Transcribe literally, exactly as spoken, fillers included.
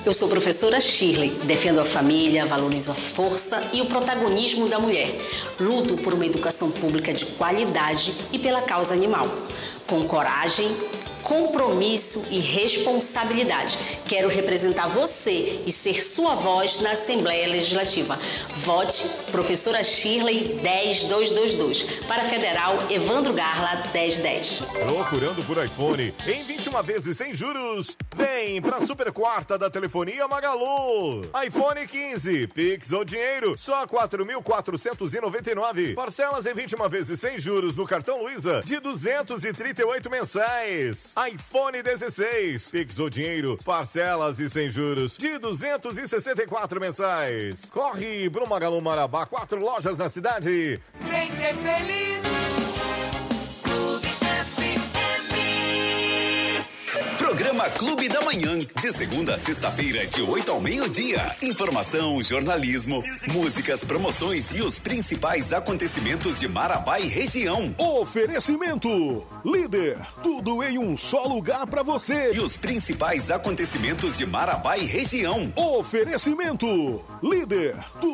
Eu sou professora Shirley, defendo a família, valorizo a força e o protagonismo da mulher. Luto por uma educação pública de qualidade e pela causa animal. Com coragem, compromisso e responsabilidade. Quero representar você e ser sua voz na Assembleia Legislativa. Vote Professora Shirley dez mil duzentos e vinte e dois. Para Federal, Evandro Garla dez dez. Procurando por iPhone em vinte e uma vezes sem juros? Vem pra Super Quarta da Telefonia Magalu. iPhone quinze, Pix ou dinheiro, só quatro mil quatrocentos e noventa e nove. Parcelas em vinte e uma vezes sem juros no cartão Luiza de duzentos e trinta e oito mensais. iPhone dezesseis, Pix ou dinheiro, parcelas e sem juros de duzentos e sessenta e quatro mensais. Corre pro Magalu Marabá, quatro lojas na cidade. Vem ser feliz. Programa Clube da Manhã, de segunda a sexta-feira, de oito ao meio-dia. Informação, jornalismo, músicas, promoções e os principais acontecimentos de Marabá e região. Oferecimento Líder, tudo em um só lugar pra você. E os principais acontecimentos de Marabá e região. Oferecimento Líder, tudo